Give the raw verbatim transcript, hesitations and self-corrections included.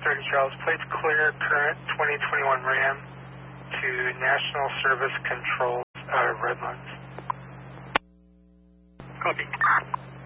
thirty Charles, plates clear, current twenty twenty-one Ram to National Service Controls out of Redlands. Copy.